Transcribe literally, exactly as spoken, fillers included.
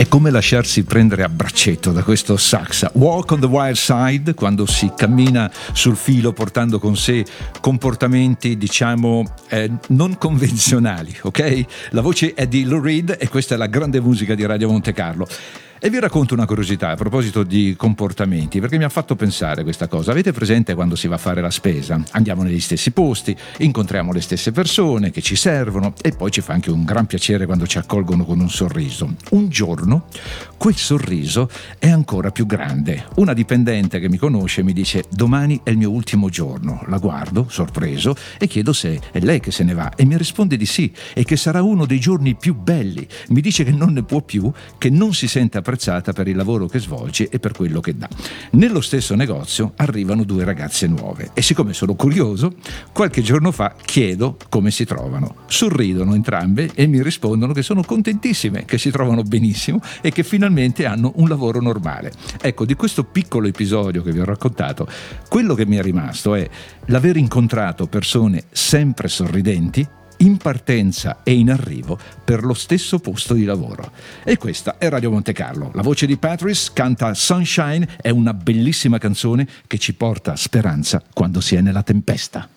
È come lasciarsi prendere a braccetto da questo sax. Walk on the Wild Side, quando si cammina sul filo portando con sé comportamenti, diciamo, eh, non convenzionali, ok? La voce è di Lou Reed e questa è la grande musica di Radio Monte Carlo. E vi racconto una curiosità a proposito di comportamenti, perché mi ha fatto pensare questa cosa. Avete presente quando si va a fare la spesa? Andiamo negli stessi posti, incontriamo le stesse persone che ci servono e poi ci fa anche un gran piacere quando ci accolgono con un sorriso. Un giorno quel sorriso è ancora più grande. Una dipendente che mi conosce mi dice: domani è il mio ultimo giorno. La guardo, sorpreso, e chiedo se è lei che se ne va e mi risponde di sì e che sarà uno dei giorni più belli. Mi dice che non ne può più, che non si sente apprezzata per il lavoro che svolge e per quello che dà. Nello stesso negozio arrivano due ragazze nuove e siccome sono curioso, qualche giorno fa chiedo come si trovano. Sorridono entrambe e mi rispondono che sono contentissime, che si trovano benissimo e che finalmente hanno un lavoro normale. Ecco, di questo piccolo episodio che vi ho raccontato, quello che mi è rimasto è l'aver incontrato persone sempre sorridenti in partenza e in arrivo per lo stesso posto di lavoro. E questa è Radio Monte Carlo. La voce di Patrice canta Sunshine, è una bellissima canzone che ci porta speranza quando si è nella tempesta.